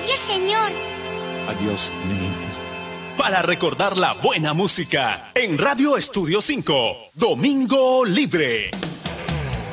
Gracias, Señor. Adiós, nenita. Para recordar la buena música en Radio Estudio 5, Domingo Libre.